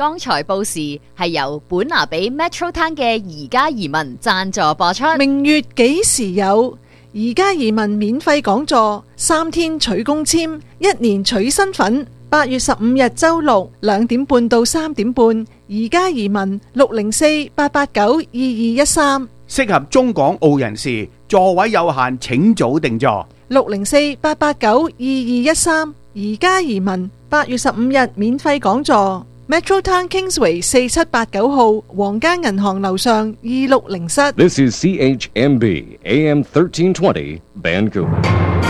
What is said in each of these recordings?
剛才報時係由本拿比 Metro Town 嘅宜家移民贊助播出。 明月幾時有？宜家移民免費講座，3天取公簽，1年取身份。8月15日周六2點半到3點半，宜家移民604-889-2213， 適合中港澳人士，座位有限，請早訂座。 604-889-2213，宜家移民8月15日免費講座。Metro Town Kingsway 4789號皇家銀行樓上260室。 This is CHMB AM 1320 Vancouver。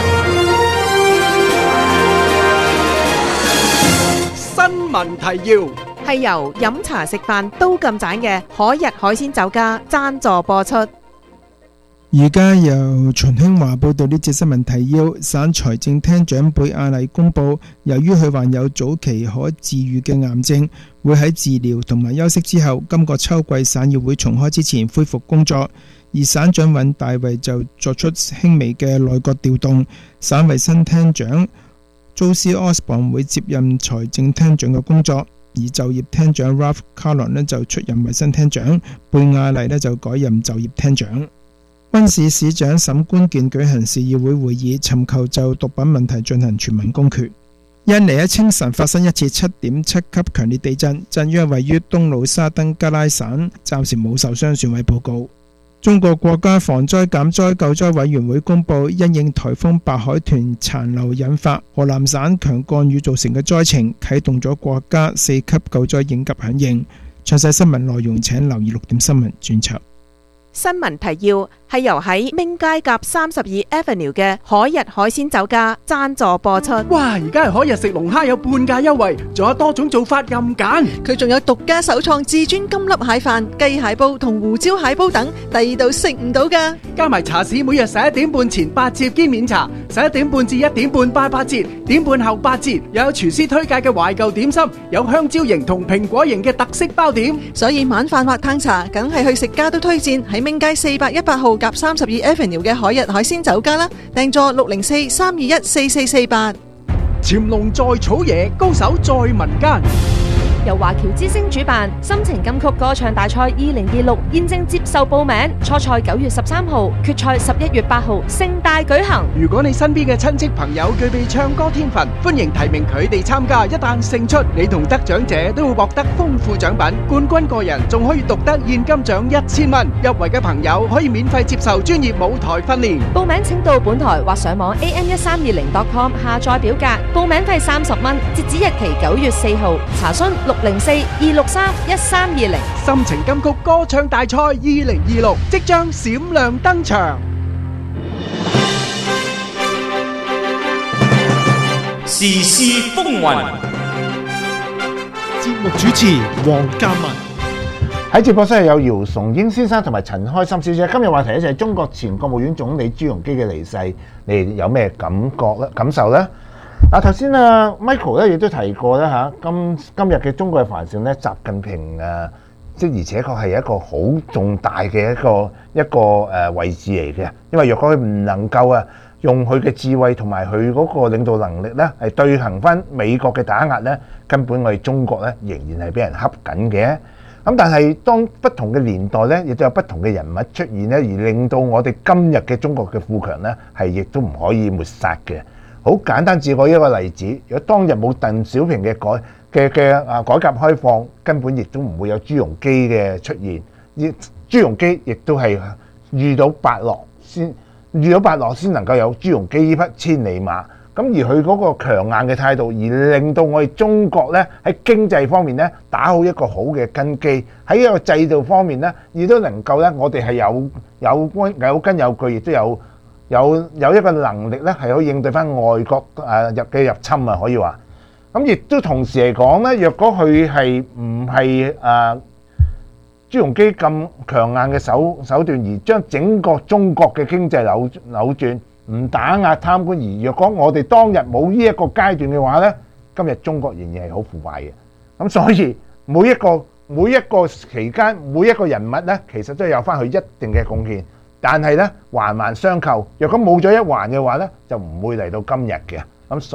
新聞提要係由飲茶食飯都咁盞嘅海逸海鮮酒家贊助播出。 而家由秦興華報道呢節新聞提要。省財政廳長貝亞麗公布，由於佢患有早期可治愈嘅癌症，會喺治療同埋休息之後，今個秋季省議會重開之前恢復工作。而省長尹大衛就作出輕微嘅內閣調動，省衛生廳長祖斯奧斯邦會接任財政廳長嘅工作，而就業廳長 Ralph Carlon 就出任衛生廳長，貝亞麗就改任就業廳長。溫市市長沈官健舉行市議會會議，尋求就毒品問題進行全民公決。印尼喺清晨發生一次7.7級強烈地震，震央位於東努沙登加拉省，暫時冇受傷損毀報告。中國國家防災減災救災委員會公布，因應颱風白海豚殘留引發河南省強降雨造成嘅災情，啟動咗國家4級救災應急響應。詳細新聞內容請留意6點新聞專輯。 新聞提要係由喺明街夾32 Avenue 嘅海逸海鮮酒家贊助播出。 哇！而家係海逸食龍蝦有半價優惠，仲有多種做法任揀。 佢仲有獨家首創至尊金粒蟹飯、雞蟹煲同胡椒蟹煲等，第二度食唔到㗎。 加埋茶市每日11點半前8折兼免茶，11點半至1點半8折，點半後8折。又有廚師推介嘅懷舊點心，有香蕉型同蘋果型嘅特色包點。 所以晚飯或嘆茶，梗係去食家都推薦喺明街418號夾32 Avenue 嘅海逸海鮮酒家啦，訂座604-321-4448。 潛龍在草野，高手在民間。 由華僑之星主辦心情金曲歌唱大賽2026，現正接受報名，初賽9月13號，決賽11月8號，盛大舉行。 如果你身邊嘅親戚朋友具備唱歌天分，歡迎提名佢哋參加。一旦勝出，你同得獎者都會獲得豐富獎品，冠軍個人仲可以獨得現金獎1000蚊。入圍嘅朋友可以免費接受專業舞台訓練。 報名請到本台或上網 am1320.com 下載表格，報名費30蚊，截止日期9月4號。查詢604-263-1320。 心情金曲歌唱大賽2026即將閃亮登場。 時事風雲， 節目主持黃嘉文。 喺直播室有姚崇英先生同埋陳開心小姐。今日話題咧就係中國前國務院總理朱鎔基嘅離世，你哋有咩感受呢？頭先Michael 咧亦都提過咧嚇，今日嘅中國嘅繁盛咧，習近平即而且確係一個好重大嘅一個位置嚟嘅。因為若果佢唔能夠用佢嘅智慧同埋佢嗰個領導能力咧，係對抗翻美國嘅打壓咧，根本我哋中國咧仍然係俾人恰緊嘅。咁但係當不同嘅年代咧，亦都有不同嘅人物出現咧，而令到我哋今日嘅中國嘅富強咧，係亦都唔可以抹殺嘅。好簡單，只舉一個例子，如果當日冇鄧小平嘅改革開放，根本亦都唔會有朱鎔基嘅出現。朱鎔基亦都係遇到伯樂先能夠有朱鎔基呢匹千里馬。咁而佢嗰個強硬嘅態度，而令到我哋中國咧喺經濟方面咧打好一個好嘅根基，喺一個制度方面咧，亦都能夠咧我哋係有根有據，亦都有一個能力咧，係可以應對翻外國入侵啊，可以話。咁亦都同時嚟講咧，若果佢係唔係朱鎔基咁強硬嘅手段，而將整個中國嘅經濟扭轉，唔打壓貪官，而若果我哋當日冇呢一個階段嘅話咧，今日中國仍然係好腐敗嘅。咁所以每一個期間，每一個人物咧，其實都有翻佢一定嘅貢獻。但係咧，環環相扣。若果冇咗一環嘅話咧，就唔會嚟到今日嘅。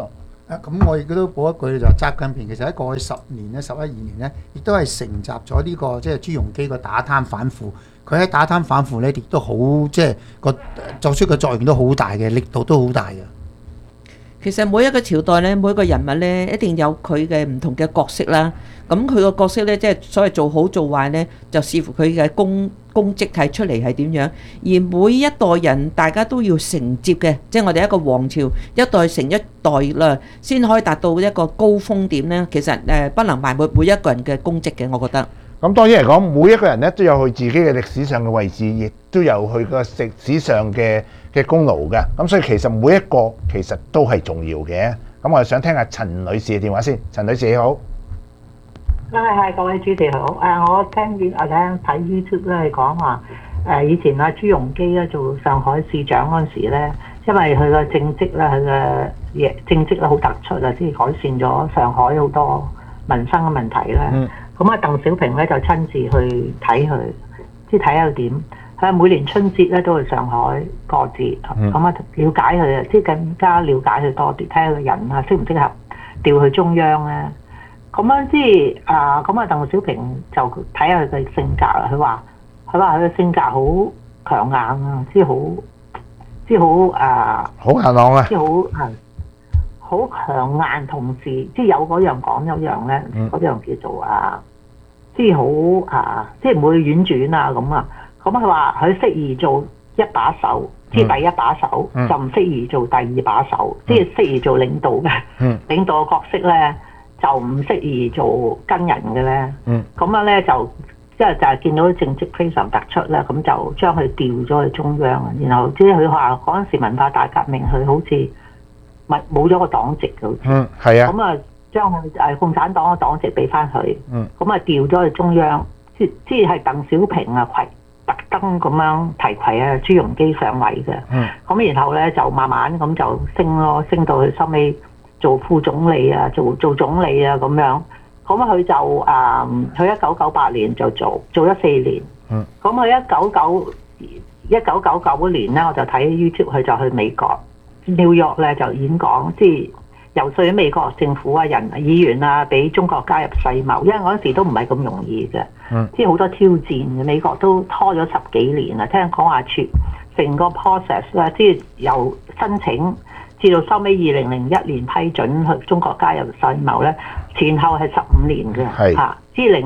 咁我亦都補一句就習近平其實喺過去10年咧、11、12年咧，亦都係承襲咗呢個即係朱鎔基個打貪反腐。佢喺打貪反腐咧，亦都好即係作出嘅作用都好大嘅，力度都好大嘅。 其實每一個朝代咧，每一個人物咧，一定有佢嘅唔同嘅角色啦。咁佢個角色咧，即係所謂做好做壞咧，就視乎佢嘅功績係出嚟係點樣。而每一代人大家都要承接嘅，即係我哋一個王朝一代承一代啦，先可以達到一個高峰點咧。其實不能埋沒每一個人嘅功績嘅，我覺得。 咁當然嚟講，每一個人咧都有佢自己嘅歷史上嘅位置，亦都有佢個歷史上嘅功勞嘅。咁所以其實每一個其實都係重要嘅。咁我哋想聽下陳女士嘅電話先。陳女士你好。 係各位主持好。我聽睇 YouTube 咧係講話以前朱鎔基咧做上海市長嗰陣時咧，因為佢嘅政績咧，佢嘅政績咧好突出啊，即係改善咗上海好多民生嘅問題咧。咁鄧小平咧就親自去睇佢，即係睇下佢點。佢每年春節咧都去上海過節，咁了解佢啊，即係更加了解佢多啲，睇下個人啊適唔適合調去中央咧。咁樣即係鄧小平就睇下佢嘅性格啊。佢話佢嘅性格好強硬啊，即係好硬朗啊， 即係好強硬，同時即係有嗰樣講有樣咧，嗰樣叫做即係好即係唔會婉轉啊咁啊。咁佢話佢適宜做一把手，即係第一把手，就唔適宜做第二把手，即係適宜做領導嘅。領導嘅角色咧就唔適宜做跟人嘅咧。咁樣咧就即係就係見到政績非常突出咧，咁就將佢調咗去中央啊。然後即係佢話嗰陣時文化大革命，佢好似冇咗個黨籍嘅， 係啊。 咁將佢共產黨嘅黨籍俾翻佢，咁調咗去中央，即係鄧小平特登咁樣提攜朱鎔基上位嘅。咁然後咧就慢慢咁就升到去收尾做副總理啊，做總理啊咁樣。咁佢就佢1998年就做咗4年。咁佢1999年咧，我就睇 YouTube， 佢就去美國紐約咧就演講，即係游說美國政府議員啊，俾中國加入世貿，因為嗰陣時都唔係咁容易嘅，即係好多挑戰嘅。美國都拖咗10幾年啦，聽講話成個 process 咧，即係由申請至到收尾2001年批准去中國加入世貿咧，前後係15年嘅嚇，即係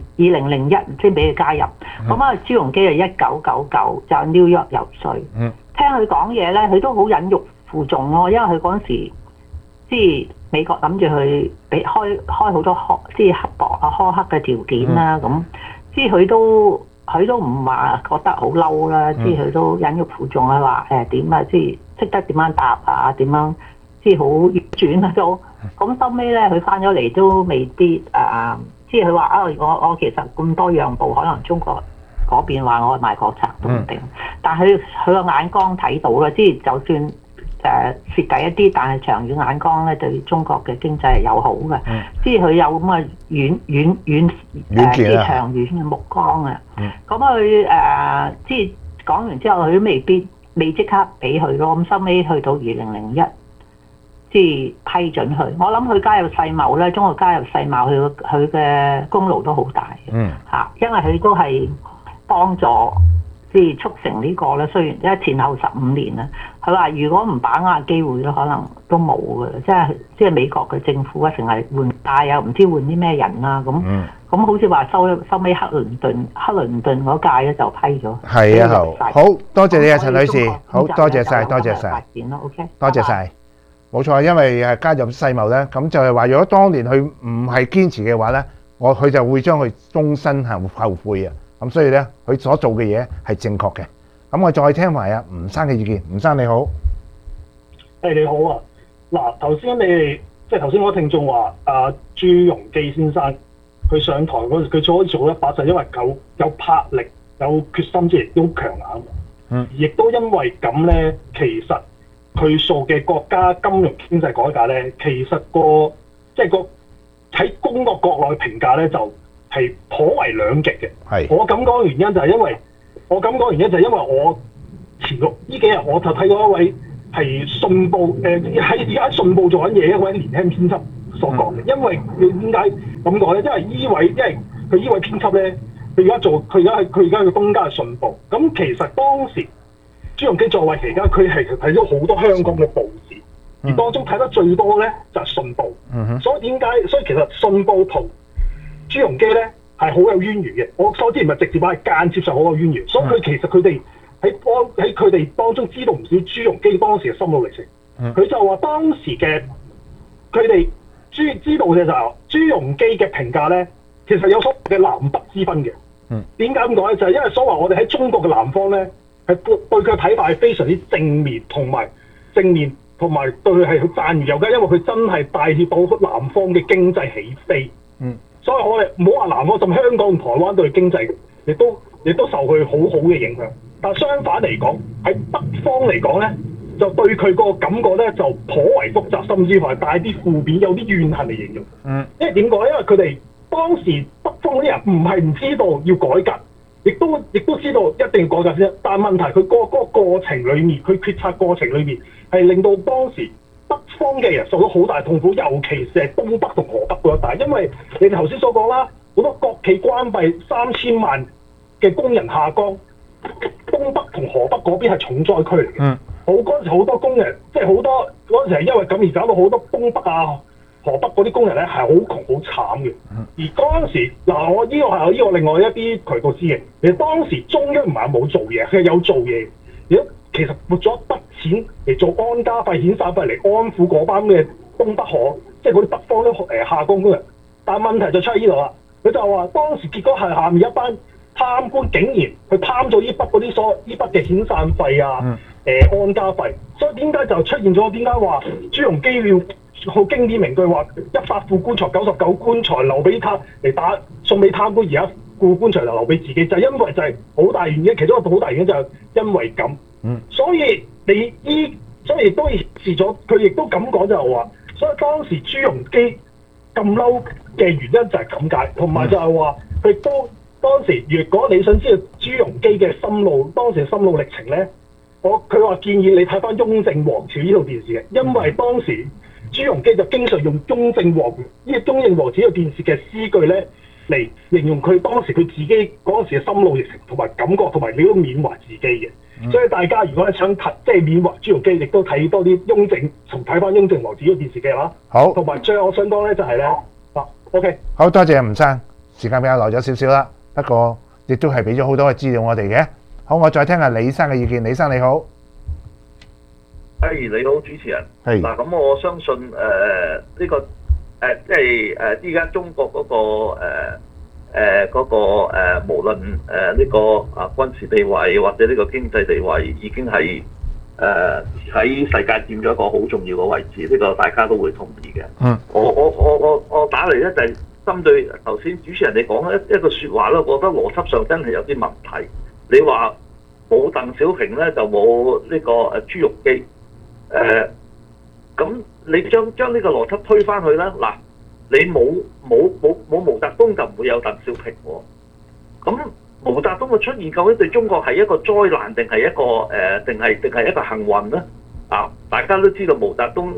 2001先俾佢加入。咁朱鎔基係1999就喺紐約游說，聽佢講嘢咧，佢都好忍辱負重咯，因為佢嗰陣時。即係美國諗住去俾開好多即係苛刻嘅條件啦，咁即係佢都唔話覺得好嬲啦，即係佢都忍辱負重啊，話點啊，即係識得點樣答啊，點樣即係好婉轉啊都。咁收尾咧，佢翻咗嚟都未必即係佢話我其實咁多讓步，可能中國嗰邊話我賣國賊都唔定，但係佢個眼光睇到啦，即係就算。蝕底一啲，但係長遠眼光咧對中國嘅經濟係友好嘅，即係佢有咁嘅即係長遠嘅目光啊。咁佢即係講完之後，佢都未即刻俾佢咯。咁收尾去到2001，即係批准佢。我諗佢加入世貿咧，中國加入世貿，佢嘅功勞都好大嘅嚇，因為佢都係幫助。即係促成呢個咧，雖然因為前後15年啦，佢話如果唔把握機會咧，可能都冇嘅。即係美國嘅政府啊，成日換屆啊，唔知換啲咩人啦咁好似話收尾克倫頓嗰屆咧就批咗。 係啊，好多謝你啊，陳女士，好多謝晒，多謝晒，多謝晒。冇錯，因為加入世貿咧，咁就係話，如果當年佢唔係堅持嘅話咧，佢就會將佢終身後悔啊。咁所以咧，佢所做嘅嘢係正確嘅。咁我再聽埋吳生嘅意見。吳生你好， 你好啊。嗱，頭先你哋即係頭先嗰個聽眾話朱鎔基先生佢上台嗰時，佢可以做一把，就因為有魄力、有決心，即係都好強硬。亦都因為咁咧，其實佢做嘅國家金融經濟改革咧，其實喺公國國內評價咧就係頗為兩極嘅。我咁講嘅原因就係因為我前呢幾日我就睇過一位係信報而家信報做緊嘢一位年輕編輯所講嘅。因為點解咁講咧？因為佢依位編輯咧，佢而家嘅東家係信報。咁其實當時朱鎔基在位期間，佢係睇咗好多香港嘅報紙，而當中睇得最多咧就係信報。所以其實信報同朱鎔基咧係好有淵源嘅。我所知唔係直接話，係間接上好有淵源。所以其實佢哋喺佢哋當中知道唔少朱鎔基當時嘅心路歷程。佢就話當時嘅佢哋知道嘅就係朱鎔基嘅評價咧，其實有所謂嘅南北之分嘅。點解咁講咧？就係因為所謂我哋喺中國嘅南方咧，係對佢嘅睇法係非常之正面，同埋對佢係讚譽有加，因為佢真係帶起到南方嘅經濟起飛。所以我哋唔好話南方，甚至香港同台灣對經濟亦都受佢好好嘅影響。但係相反嚟講，喺北方嚟講咧，就對佢個感覺咧就頗為複雜，甚至乎係帶啲負面，有啲怨恨嚟形容。因為點講？因為佢哋當時北方啲人唔係唔知道要改革，亦都知道一定要改革先。但係問題佢嗰個過程裡面，佢決策過程裡面係令到當時北方嘅人受到好大痛苦，尤其是係東北同河北嗰一帶。因為你哋頭先所講啦，好多國企關閉，3000萬嘅工人下崗，東北同河北嗰邊係重災區嚟嘅。嗰陣時好多工人，即係好多嗰陣時係因為咁而搞到好多東北啊、河北嗰啲工人咧係好窮好慘嘅。而嗰陣時嗱，我呢個另外一啲渠道知嘅，其實當時中央唔係冇做嘢，佢係有做嘢。如果其實撥咗一筆錢嚟做安家費、遣散費嚟安撫嗰班嘅東北河，即係嗰啲北方啲下崗工人。但係問題就出喺呢度啦，佢就話當時結果係下面一班貪官竟然去貪咗呢筆嘅遣散費啊、安家費，所以點解就出現咗？點解話朱鎔基要好經典名句話100副棺材99棺材留俾他嚟送俾貪官，而家副棺材就留俾自己，就因為就係好大原因，其中一個好大原因就係因為咁。所以所以亦都顯示咗，佢亦都咁講就係話，所以當時朱鎔基咁嬲嘅原因就係咁解，同埋就係話佢當時如果你想知道朱鎔基嘅當時嘅心路歷程咧，佢話建議你睇翻《雍正王朝》呢套電視嘅，因為當時朱鎔基就經常用《雍正王朝》呢個電視嘅詩句咧嚟形容佢當時佢自己嗰陣時嘅心路歷程同埋感覺，同埋你都緬懷自己嘅。所以大家如果想即係緬懷朱鎔基，亦都睇多啲睇翻《雍正王朝》呢個電視劇啦。好，同埋最後我想講咧就係咧，OK， 好多謝吳生，時間比較耐咗少少啦，不過亦都係俾咗好多嘅資料我哋嘅。好，我再聽下李生嘅意見。李生你好， 你好主持人。嗱，咁我相信呢個即係依家中國嗰個無論呢個軍事地位或者呢個經濟地位已經係喺世界佔咗一個好重要嘅位置，呢個大家都會同意嘅。我打嚟咧就係針對頭先主持人你講一個説話咧，我覺得邏輯上真係有啲問題。你話冇鄧小平咧就冇呢個朱鎔基，咁你將呢個邏輯推翻去啦。嗱，你冇毛澤東就唔會有鄧小平喎。咁毛澤東嘅出現究竟對中國係一個災難定係一個定係一個幸運咧？啊，大家都知道毛澤東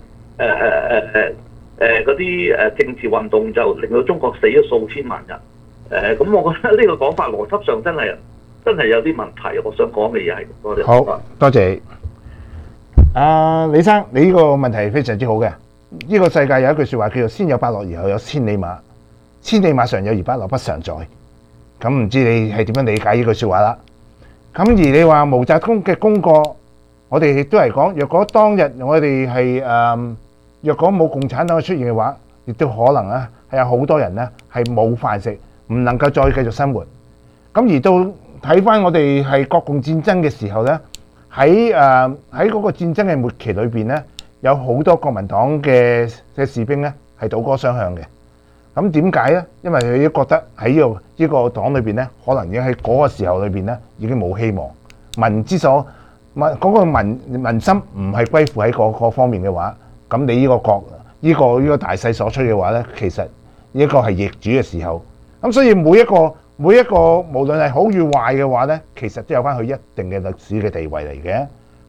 嗰啲政治運動就令到中國死咗數千萬人。咁我覺得呢個講法邏輯上真係有啲問題。我想講嘅嘢係多啲。 好多謝李生，你呢個問題非常之好嘅。呢個世界有一句説話叫做先有伯樂，然後有千里馬，千里馬常有，而伯樂不常在。咁唔知你係點樣理解呢句説話啦？咁而你話毛澤東嘅功過，我哋亦都係講，若果當日我哋係若果冇共產黨嘅出現嘅話，亦都可能咧係有好多人咧係冇飯食，唔能夠再繼續生活。咁而到睇翻我哋係國共戰爭嘅時候咧，喺嗰個戰爭嘅末期裏邊咧，有好多國民黨嘅士兵咧係倒戈相向嘅。咁點解咧？因為佢都覺得喺呢個黨裏邊咧，可能已經喺嗰個時候裏邊咧已經冇希望。嗰個民心唔係歸附喺嗰方面嘅話，咁你呢個國呢個大勢所趨嘅話咧，其實呢個係易主嘅時候。咁所以每一個無論係好與壞嘅話咧，其實都有翻佢一定嘅歷史嘅地位嚟嘅。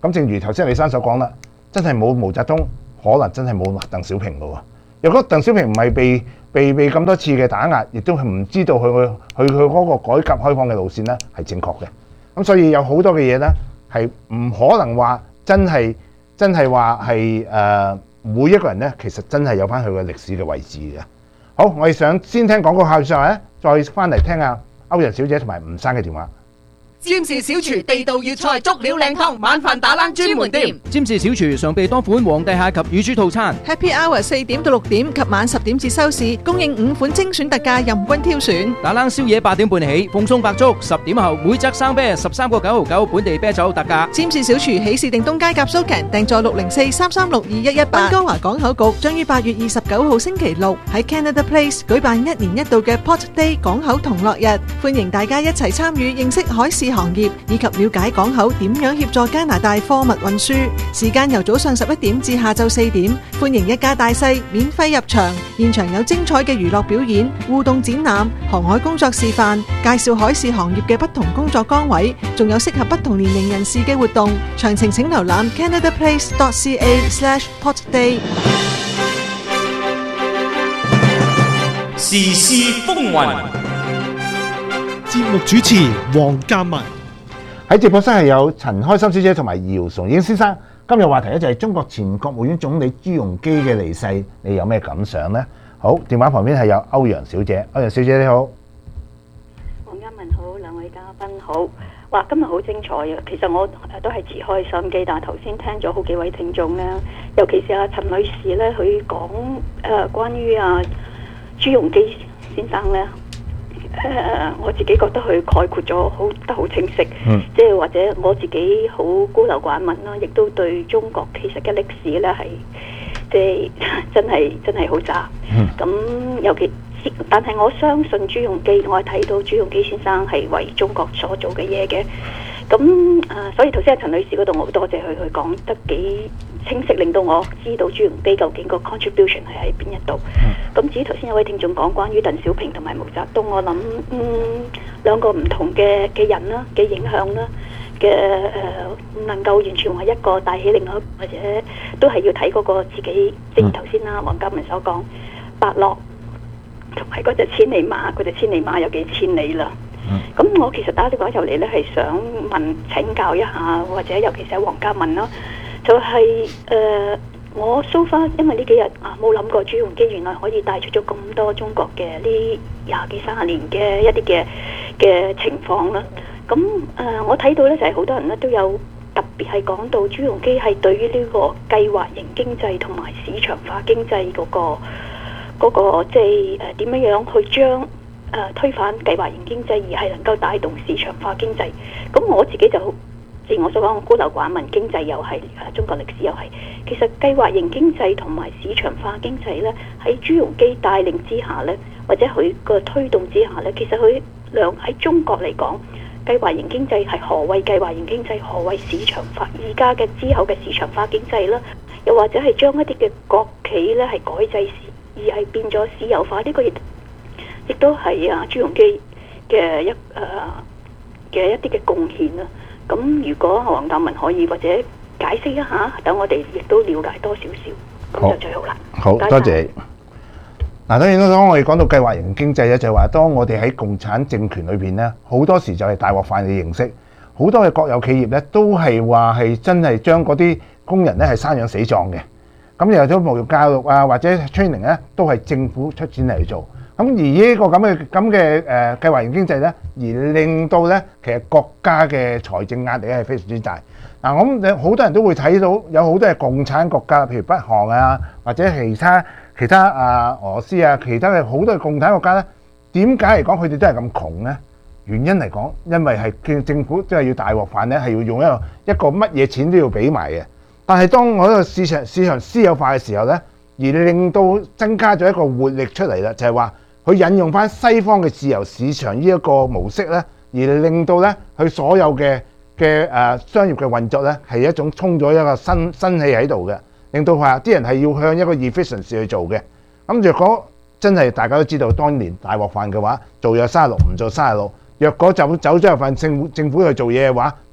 咁正如頭先李生所講啦，真係冇毛澤東，可能真係冇鄧小平嘅喎。如果鄧小平唔係被咁多次嘅打壓，亦都係唔知道佢嗰個改革開放嘅路線咧係正確嘅。咁所以有好多嘅嘢咧係唔可能話真係話係每一個人咧，其實真係有翻佢嘅歷史嘅位置嘅。好，我哋想先聽廣告後之後咧，再翻嚟聽下歐陽小姐同埋吳生嘅電話。 占士小廚地道粵菜足料靚湯，晚飯打冷專門店。 占士小廚常備多款皇帝蟹及乳豬套餐。 Happy Hour 4點到6點及晚10點至收市，供應5款精選特價，任君挑選。 打冷宵夜8點半起，奉送白粥10點後每則生啤13個9毫9，本地啤酒特價。 占士小廚喜事定東街夾蘇強，訂座604-336-2118。溫哥華港口局將於8月29號星期六喺 Canada Place 舉辦1年1度嘅 Port Day 港口同樂日，歡迎大家一齊參與，認識海事行業以及了解港口點樣協助加拿大貨物運輸。時間由早上11點至下晝4點，歡迎一家大細免費入場。現場有精彩嘅娛樂表演、互動展覽、航海工作示範，介紹海事行業嘅不同工作崗位，仲有適合不同年齡人士嘅活動。詳情請瀏覽 canadaplace.ca/portday。 時事風雲， 節目主持黃嘉文。 喺直播室係有陳開心小姐同埋姚崇英先生。今日話題咧就係中國前國務院總理朱鎔基嘅離世，你有咩感想呢？好，電話旁邊係有歐陽小姐。歐陽小姐你好。 黃嘉文好，兩位嘉賓好。哇，今日好精彩啊！其實我都係持開心機，但係頭先聽咗好幾位聽眾咧，尤其是阿陳女士咧，佢講關於朱鎔基先生咧。我自己覺得佢概括咗好清晰，即係或者我自己好孤陋寡聞啦，亦都對中國其實嘅歷史咧係即係真係好渣。咁尤其，但係我相信朱鎔基，我係睇到朱鎔基先生係為中國所做嘅嘢嘅。咁所以頭先阿陳女士嗰度，我好多謝佢講得幾清晰，令到我知道朱鎔基究竟個 contribution 係喺邊一度。咁至於頭先有位聽眾講關於鄧小平同埋毛澤東，我諗兩個唔同嘅人啦嘅影響啦嘅唔能夠完全話一個帶起另外一個，或者都係要睇嗰個自己。正如頭先啦，黃嘉文所講，伯樂同埋嗰隻千里馬，嗰隻千里馬有幾千里啦。咁我其實打電話入嚟咧，係想請教一下，或者尤其是喺黃嘉文啦，就係我 so far，因為呢幾日冇諗過朱鎔基原來可以帶出咗咁多中國嘅呢20幾30年嘅一啲嘅情況啦。咁我睇到咧就係好多人咧都有特別係講到朱鎔基係對於呢個計劃型經濟同埋市場化經濟嗰個即係點樣去將推翻計劃型經濟，而係能夠帶動市場化經濟。咁我自己就正如我所講，孤陋寡聞，經濟又係中國歷史又係。其實計劃型經濟同埋市場化經濟咧，喺朱鎔基帶領之下咧，或者佢個推動之下咧，其實佢喺中國嚟講，計劃型經濟係何謂計劃型經濟？何謂市場化？而家嘅之後嘅市場化經濟啦，又或者係將一啲嘅國企咧係改制而係變咗私有化，呢個亦都係朱鎔基嘅一啲嘅貢獻啦。咁如果黃嘉文可以或者解釋一下，等我哋亦都了解多少少，咁就最好啦。 好，多謝。嗱，當然啦，當我哋講到計劃型經濟咧，就係話當我哋喺共產政權裏邊咧，好多時就係大鍋飯嘅形式，好多嘅國有企業咧都係話係真係將嗰啲工人咧係生養死葬嘅。咁又有咗無教育啊，或者 training 咧，都係政府出錢嚟做。咁而呢個咁嘅計劃型經濟咧，而令到咧其實國家嘅財政壓力係非常之大。嗱，我諗好多人都會睇到有好多係共產國家，譬如北韓啊，或者其他俄羅斯啊，其他嘅好多嘅共產國家咧，點解嚟講佢哋都係咁窮咧？原因嚟講，因為係政府即係要大鍋飯咧，係要用一個乜嘢錢都要俾埋嘅。但係當我個市場私有化嘅時候咧，而令到增加咗一個活力出嚟啦，就係話佢引用翻西方嘅自由市場呢一個模式咧，而令到咧佢所有嘅商業嘅運作咧係一種衝咗一個新氣喺度嘅，令到話啲人係要向一個 efficiency 去做嘅。咁若果真係大家都知道，當年大鍋飯嘅話，做有36唔做36。若果走咗入份政府去做嘢嘅話，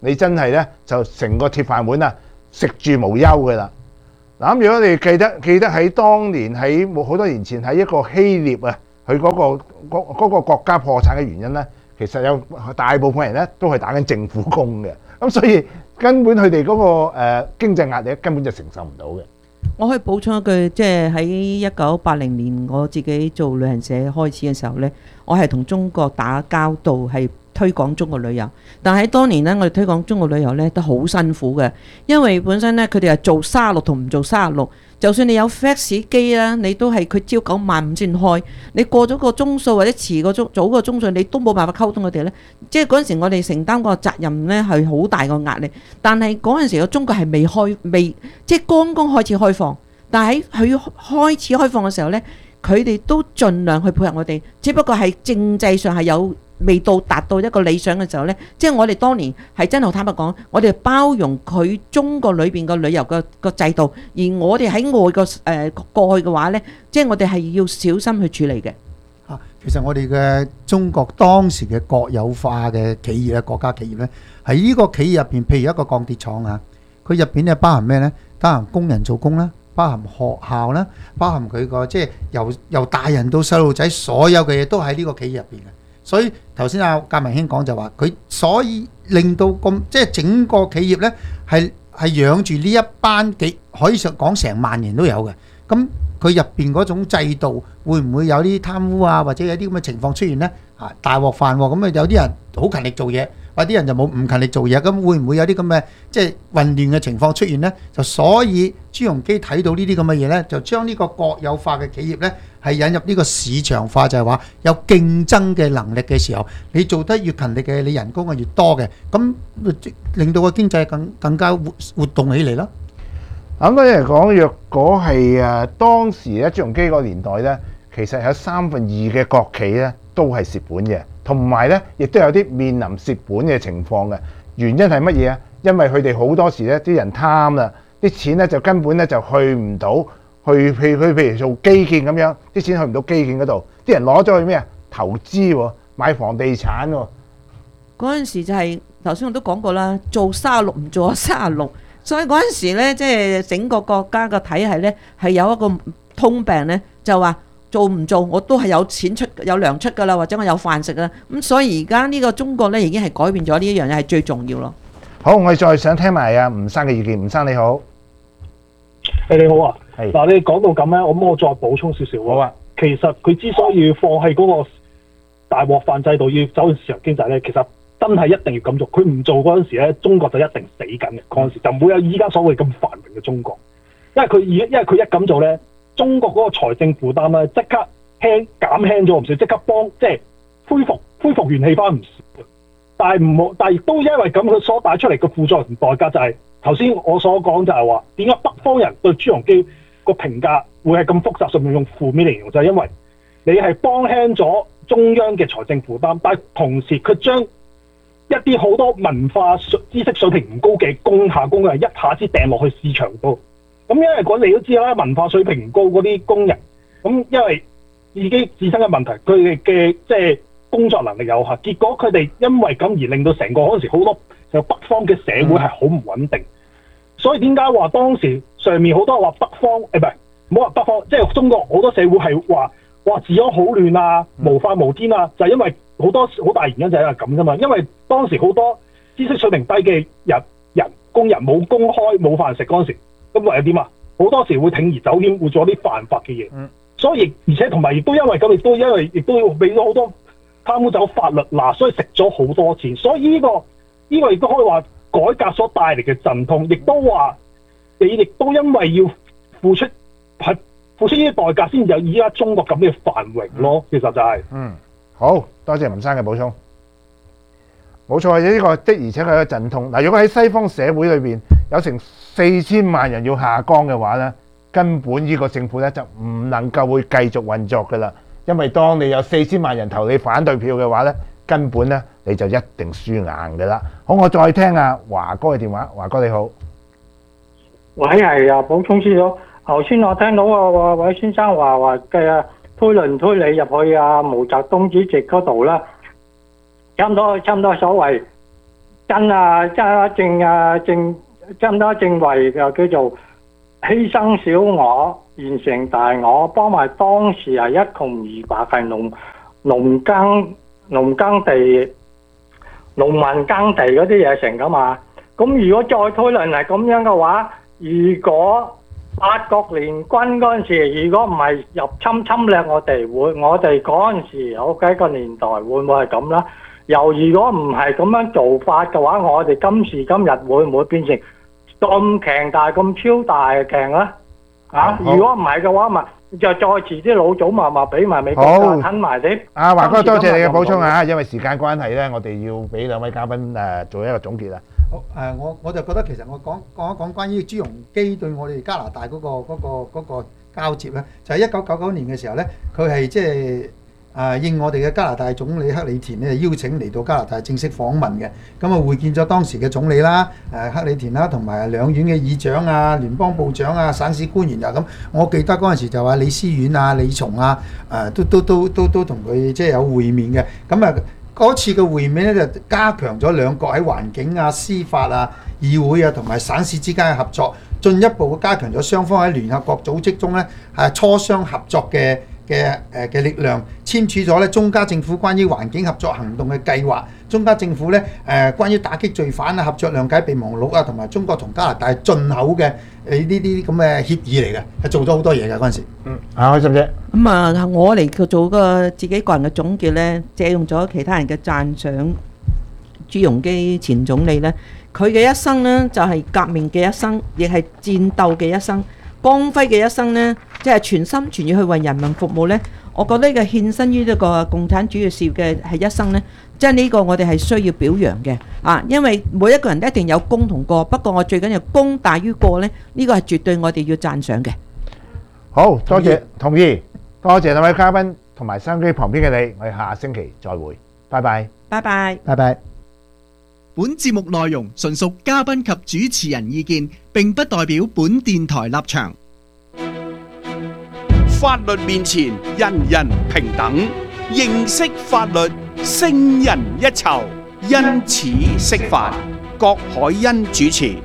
你真係咧就成個鐵飯碗啊，食住無憂嘅啦。嗱，咁如果你記得喺當年喺好多年前喺一個希臘啊，佢嗰個國家破產嘅原因咧，其實有大部分人咧都係打緊政府工嘅，咁所以根本佢哋嗰個經濟壓力根本就承受唔到嘅。 我可以補充一句，即係喺1980年我自己做旅行社開始嘅時候呢，我係同中國打交道，係推廣中國旅遊。但喺當年呢，我哋推廣中國旅遊呢都好辛苦嘅，因為本身呢，佢哋係做36同唔做36，就算你有 fax 機啦，你都係佢朝9晚5先開，你過咗個鐘數或者遲個鐘早個鐘數，你都冇辦法溝通佢哋呢。即係嗰陣時我哋承擔個責任呢係好大個壓力，但係嗰陣時個中國係未即係剛剛開始開放，但係喺佢開始開放嘅時候呢，佢哋都盡量去配合我哋，只不過係政制上係未達到一個理想嘅時候呢，即係我哋當年係真係好坦白講，我哋包容佢中國裏邊個旅遊個制度，而我哋喺外個過去嘅話呢，即係我哋係要小心去處理嘅。 其實我哋嘅中國當時嘅國有化嘅企業咧，國家企業呢，喺呢個企業入邊，譬如一個鋼鐵廠啊，佢入邊咧包含咩呢？包含工人做工啦，包含學校啦，包含佢個即係由大人到細路仔，所有嘅嘢都喺呢個企業入邊嘅。所以頭先阿格文兄講就話佢，所以令到即係整個企業呢係養住呢一班可以講成萬人都有嘅。咁佢入邊嗰種制度會唔會有啲貪污啊，或者有啲咁嘅情況出現呢？大鑊飯喎，咁啊有啲人好勤力做嘢，或者啲人就唔勤力做嘢，咁會唔會有啲咁嘅即係混亂嘅情況出現呢？就所以朱鎔基睇到呢啲咁嘅嘢呢，就將呢個國有化嘅企業呢係引入呢個市場化，就係話有競爭嘅能力嘅時候，你做得越勤力嘅，你人工係越多嘅，咁令到個經濟更加活動起嚟咯。 咁嗰啲嚟講，若果係當時咧朱鎔基個年代咧，其實有2/3嘅國企咧都係蝕本嘅，同埋咧亦都有啲面臨蝕本嘅情況嘅。原因係乜嘢啊？因為佢哋好多時咧啲人貪啦，啲錢咧就根本咧就去唔到。譬如做基建咁樣，啲錢去唔到基建嗰度，啲人攞咗去咩啊？投資喎，買房地產喎。 嗰陣時就係頭先我都講過啦，做36唔做36，所以嗰陣時咧，即係整個國家個體系咧係有一個通病咧，就話做唔做我都係有錢出有糧出㗎啦，或者我有飯食啦。咁所以而家呢個中國咧已經係改變咗呢一樣嘢，係最重要咯。 好，我哋再想聽埋阿吳生嘅意見。吳生你好。 你好啊。嗱，你講到咁咧，我再補充少少。好啊。其實佢之所以要放棄嗰個大鑊飯制度，要走向市場經濟咧，其實真係一定要咁做。佢唔做嗰陣時咧，中國就一定死緊嘅。嗰陣時就唔會有依家所謂咁繁榮嘅中國。因為佢一咁做咧，中國嗰個財政負擔咧即刻減輕咗唔少，即刻幫即係恢復元氣翻唔少。但係亦都因為咁，佢所帶出嚟嘅副作用代價就係頭先我所講，就係話點解北方人對朱鎔基個評價會係咁複雜，上面用負面嚟形容，就係因為你係幫輕咗中央嘅財政負擔，但係同時佢將一啲好多文化知識水平唔高嘅工人一下子掟落去市場度。咁因為你都知啦，文化水平唔高嗰啲工人，咁因為自己自身嘅問題，佢哋嘅即係工作能力有限，結果佢哋因為咁而令到成個嗰陣時好多就北方嘅社會係好唔穩定。所以點解話當時上面好多話北方唔係唔好話北方，即係中國好多社會係話治安好亂啊，無法無天啊，就係因為好大原因就係因為咁啫嘛。因為當時好多知識水平低嘅工人冇工開冇飯食嗰陣時，咁唯有點啊？好多時會鋌而走險，會做啲犯法嘅嘢。所以而且同埋亦都因為咁，亦都俾咗好多貪污走法律嗱，所以食咗好多錢。所以呢個亦都可以話改革所帶嚟嘅陣痛，亦都話你亦都因為要付出呢啲代價，先有而家中國咁嘅繁榮咯。其實就係好多謝吳生嘅補充。冇錯，呢個的而且確係一個陣痛。嗱，如果喺西方社會裏邊有成4000萬人要下崗嘅話咧，根本呢個政府咧就唔能夠會繼續運作㗎啦。因為當你有4000萬人投你反對票嘅話咧，根本咧你就一定輸硬㗎啦。好，我再聽下華哥嘅電話。華哥你好。 喂，係啊，補充先咗。頭先我聽到啊位先生話嘅推論推理入去毛澤東主席嗰度啦，差唔多所謂真德正為就叫做犧牲小我，完成大我，幫埋當時係一窮二白係農民耕地嗰啲嘢成噶嘛。咁如果再推論係咁樣嘅話，如果八國聯軍嗰陣時，如果唔係入侵略我哋嗰陣時有幾個年代會唔會係咁啦？又如果唔係咁樣做法嘅話，我哋今時今日會唔會變成咁強大、咁超大嘅強啦？如果唔係嘅話，咪就再遲啲老祖咪俾埋美國家吞埋啲。 阿華哥，多謝你嘅補充啊！因為時間關係咧，我哋要俾兩位嘉賓做一個總結啦。 好我就覺得其實我講一講關於朱鎔基對我哋加拿大嗰個交接咧，就係1999年嘅時候咧，佢係即係應我哋嘅加拿大總理克里田咧邀請嚟到加拿大正式訪問嘅，咁啊會見咗當時嘅總理啦，克里田啦，同埋兩院嘅議長啊、聯邦部長啊、省市官員啊咁。我記得嗰陣時就話李思遠啊、李松啊，都同佢即係有會面嘅。咁啊嗰次嘅會面咧就加強咗兩國喺環境啊、司法啊、議會啊同埋省市之間嘅合作，進一步加強咗雙方喺聯合國組織中咧磋商合作嘅力量，簽署咗咧中加政府關於環境合作行動嘅計劃，中加政府咧關於打擊罪犯啊、合作諒解備忘錄啊，同埋中國同加拿大進口嘅呢啲咁嘅協議嚟嘅，係做咗好多嘢嘅嗰陣時。 開心啫。 咁啊，我嚟做個自己個人嘅總結咧，借用咗其他人嘅讚賞，朱鎔基前總理咧，佢嘅一生呢，就係革命嘅一生，亦係戰鬥嘅一生。光輝嘅一生呢，即係全心全意去為人民服務呢。我覺得呢個獻身於呢個共產主義事業嘅係一生呢，即係呢個我哋係需要表揚嘅因為每一個人一定有功同過，不過我最緊要功大於過呢，呢個係絕對我哋要讚賞嘅。 好多謝，同意，多謝兩位嘉賓同埋收音機旁邊嘅你，我哋下星期再會，拜拜， 拜拜， 拜拜。 本節目內容純屬嘉賓及主持人意見，並不代表本電台立場。 法律面前，人人平等。認識法律，勝人一籌。因此釋法。郭海恩主持。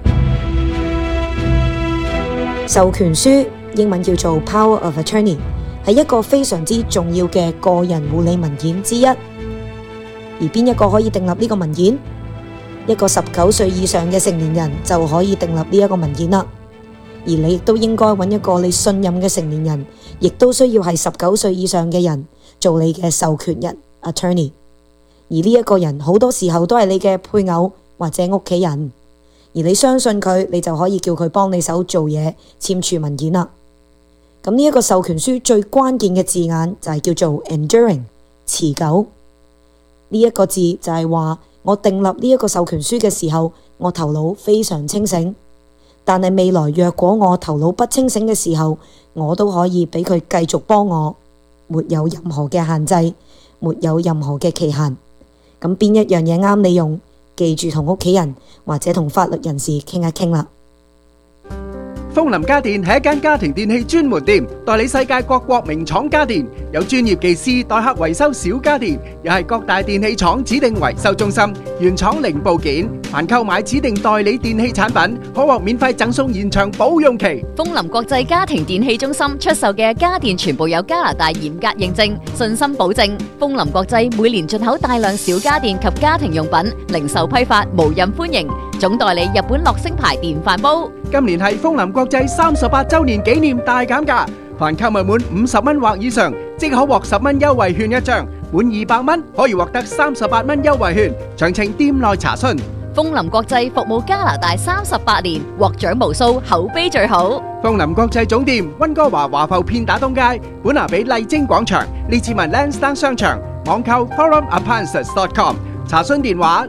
授權書英文叫做 Power of Attorney， 係一個非常之重要嘅個人護理文件之一。而邊一個可以訂立呢個文件？一個19歲以上嘅成年人就可以訂立呢一個文件啦。而你亦都應該揾一個你信任嘅成年人，亦都需要係19歲以上嘅人做你嘅授權人 attorney。而呢一個人好多時候都係你嘅配偶或者屋企人，而你相信佢，你就可以叫佢幫你手做嘢，簽署文件啦。咁呢一個授權書最關鍵嘅字眼就係叫做 enduring， 持久。呢一個字就係話，我訂立呢一個授權書嘅時候，我頭腦非常清醒，但係未來若果我頭腦不清醒嘅時候，我都可以俾佢繼續幫我，沒有任何嘅限制，沒有任何嘅期限。咁邊一樣嘢啱你用，記住同屋企人或者同法律人士傾一傾啦。 風林家電係一間家庭電器專門店，代理世界各國名廠家電，有專業技師代客維修小家電，又係各大電器廠指定維修中心，原廠零部件。凡購買指定代理電器產品，可獲免費贈送延長保用期。 風林國際家庭電器中心出售嘅家電全部有加拿大嚴格認證，信心保證。風林國際每年進口大量小家電及家庭用品，零售批發無任歡迎。總代理日本樂聲牌電飯煲。 今年係風林國際38週年紀念大減價，凡購物滿50蚊或以上，即可獲10蚊優惠券一張；滿200蚊可以獲得38蚊優惠券。詳情店內查詢。 風林國際服務加拿大38年，獲獎無數，口碑最好。 風林國際總店溫哥華華埠片打東街，本拿比麗晶廣場，列治文 Lansdowne 商場，網購 forumappliances.com， 查詢電話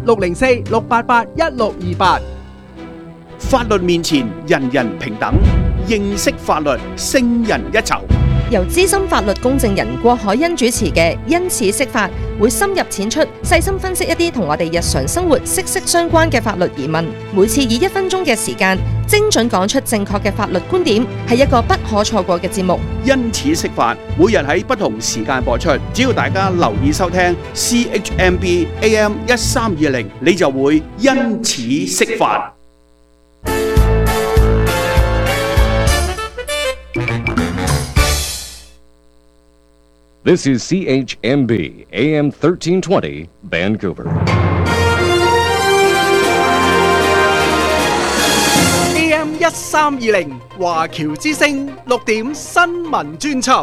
604-688-1628。 法律面前，人人平等。認識法律，勝人一籌。 由資深法律公證人郭海欣主持嘅因此釋法，會深入淺出，細心分析一啲同我哋日常生活息息相關嘅法律疑問。每次以1分鐘嘅時間，精準講出正確嘅法律觀點，係一個不可錯過嘅節目。 因此釋法，每日喺不同時間播出，只要大家留意收聽 CHMB AM 1320，你就會因此釋法。 This is CHMB AM 1320 Vancouver. AM 1320華僑之聲6點新聞專輯。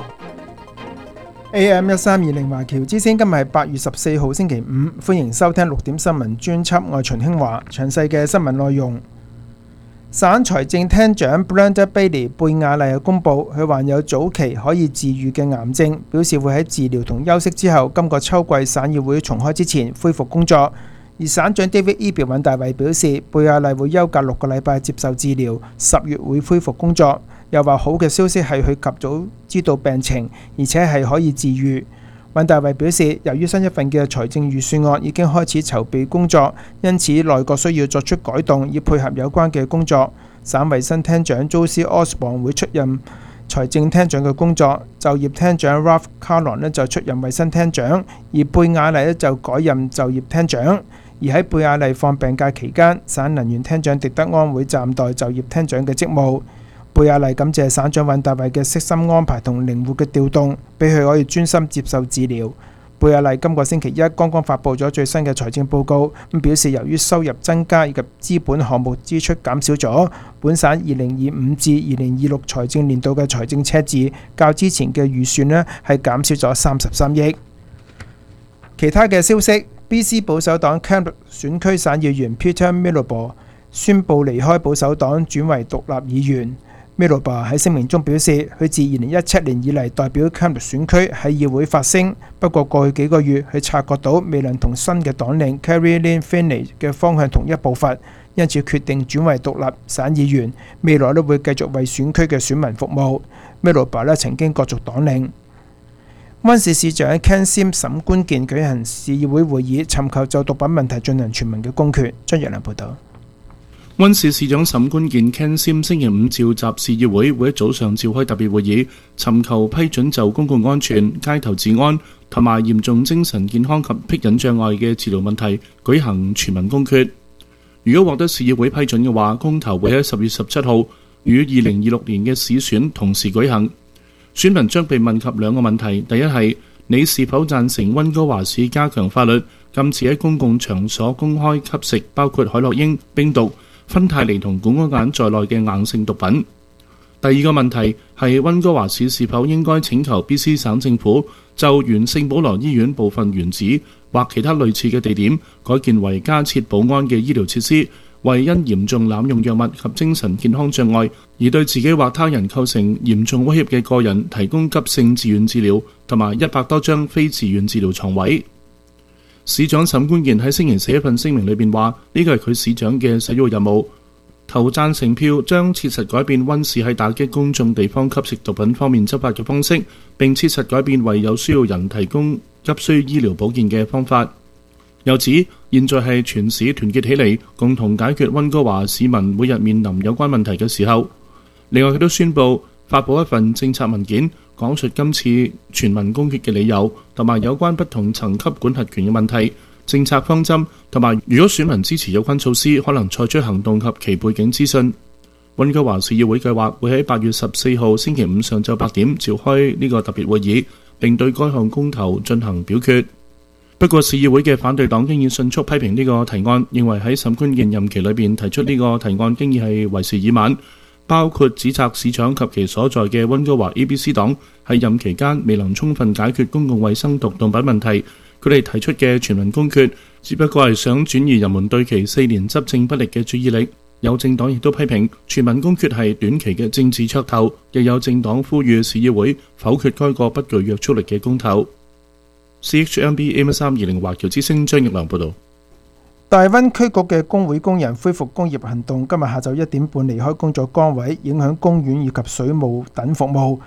AM 1320華僑之聲，今日係8月14號星期五，歡迎收聽6點新聞專輯，我係秦興華。詳細嘅新聞內容。省財政廳長 Brendan Bailey 貝亞麗公佈，佢患有早期可以治癒嘅癌症，表示會喺治療同休息之後，今個秋季省議會重開之前恢復工作。而省長 David Eby 尹大衛表示，貝亞麗會休假6個禮拜接受治療，10月會恢復工作。又話好嘅消息係佢及早知道病情，而且係可以治癒。尹大衛表示，由於新一份嘅財政預算案已經開始籌備工作，因此內閣需要作出改動，以配合有關嘅工作。省衛生廳長 Josie Osborne 會出任財政廳長嘅工作，就業廳長 Ralph Carlon 就出任衛生廳長，而貝亞麗就改任就業廳長。而喺貝亞麗放病假期間，省能源廳長狄德安會暫代就業廳長嘅職務。貝亞麗感謝省長尹大衛嘅悉心安排同靈活嘅調動，俾佢可以專心接受治療。貝亞麗今個星期一剛剛發布咗最新嘅財政報告，咁表示由於收入增加以及資本項目支出減少咗，本省2025至2026財政年度嘅財政赤字較之前嘅預算呢係減少咗33億。其他嘅消息， BC 保守黨 Kamloops 選區省議員 Peter Milobo 宣布離開保守黨，轉為獨立議員。Milobo 喺聲明中表示，佢自2017年以嚟代表 Kamloops 選區喺議會發聲，不過過去幾個月佢察覺到未能同新嘅黨領 Carrie-Lynne Feeney 嘅方向同一步伐，因此決定轉為獨立省議員，未來都會繼續為選區嘅選民服務。Milobo 曾經角逐黨領。溫市市長 Ken Sim 沈關健舉行市議會會議，尋求就毒品問題進行全民嘅公決。張若良報導。 溫市市長沈關健 Ken Sim 星期五召集市議會，會喺早上召開特別會議，尋求批准就公共安全、街頭治安同埋嚴重精神健康及癖癮障礙嘅治療問題舉行全民公決。如果獲得市議會批准嘅話，公投會喺10月17號與2026年嘅市選同時舉行。選民將被問及兩個問題，第一係你是否贊成溫哥華市加強法律，禁止喺公共場所公開吸食包括海洛因、冰毒、芬太尼同管安鹼在內嘅硬性毒品。第二個問題係溫哥華市是否應該請求 BC 省政府就原聖保羅醫院部分原址或其他類似嘅地點改建為加設保安嘅醫療設施，為因嚴重濫用藥物及精神健康障礙而對自己或他人構成嚴重威脅嘅個人提供急性自願治療同埋100多張非自願治療床位。市長沈關健喺星期四一份聲明裏邊話，呢個係佢市長嘅首要任務。投贊成票將切實改變溫市喺打擊公眾地方吸食毒品方面執法嘅方式，並切實改變為有需要人提供急需醫療保健嘅方法。又指現在係全市團結起嚟，共同解決溫哥華市民每日面臨有關問題嘅時候。另外，佢都宣布發布一份政策文件，講述今次全民公決嘅理由，同埋有關不同層級管轄權嘅問題、政策方針，同埋如果選民支持有關措施，可能採取行動及其背景資訊。溫哥華市議會計劃會喺8月14號星期五上晝8點召開呢個特別會議，並對該項公投進行表決。不過，市議會嘅反對黨經已迅速批評呢個提案，認為喺沈關健任期裏邊提出呢個提案經已係為時已晚，包括指責市長及其所在嘅溫哥華 ABC 黨喺任期間未能充分解決公共衛生毒品問題。佢哋提出嘅全民公決，只不過係想轉移人們對其4年執政不力嘅注意力。有政黨亦都批評全民公決係短期嘅政治噱頭，亦有政黨呼籲市議會否決該個不具約束力嘅公投。CHMB AM320華僑之聲張奕良報導。 大溫區局嘅工會工人恢復工業行動，今日下晝1點半離開工作崗位，影響公園以及水務等服務。而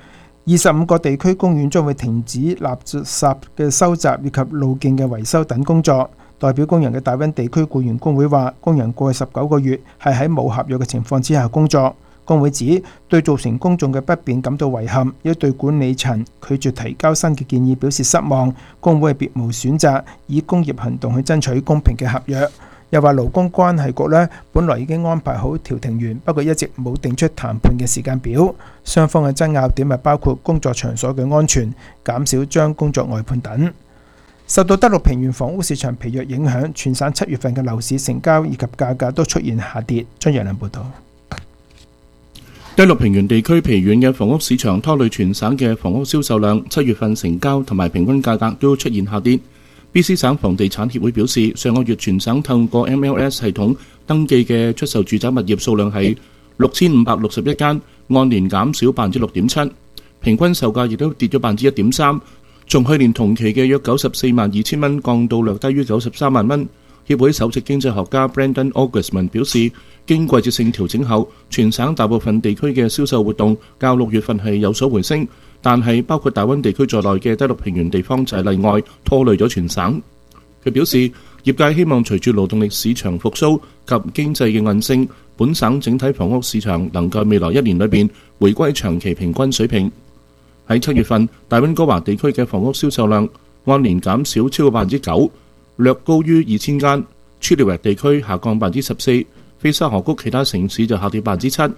25個地區公園將會停止垃圾嘅收集以及路徑嘅維修等工作。代表工人嘅大溫地區僱員工會話，工人過去19個月係喺冇合約嘅情況之下工作。工會指對造成公眾嘅不便感到遺憾，亦對管理層拒絕提交新嘅建議表示失望。工會係別無選擇，以工業行動去爭取公平嘅合約。又話勞工關係局呢本來已經安排好調停員，不過一直冇定出談判嘅時間表。雙方嘅爭拗點係包括工作場所嘅安全、減少將工作外判等。受到德陸平原房屋市場疲弱影響，全省7月份嘅樓市成交以及價格都出現下跌。張若良報導。 德陸平原地區疲軟嘅房屋市場拖累全省嘅房屋銷售量，7月份成交同埋平均價格都出現下跌。BC 省房地產協會表示，上個月全省透過 MLS 系統登記嘅出售住宅物業數量係6561間，按年減少6.7%，平均售價亦都跌咗1.3%，從去年同期嘅約942000蚊降到略低於93萬蚊。協會首席經濟學家 Brandon Augustman 表示，經季節性調整後，全省大部分地區嘅銷售活動較6月份係有所回升，但係包括大溫地區在內嘅德陸平原地方就係例外，拖累咗全省。佢表示，業界希望隨住勞動力市場復甦及經濟嘅韌性，本省整體房屋市場能夠未來1年裏邊回歸長期平均水平。喺7月份，大溫哥華地區嘅房屋銷售量按年減少超過9%，略高於2000間。Chilliwack 地區下降14%，菲沙河谷其他城市就下跌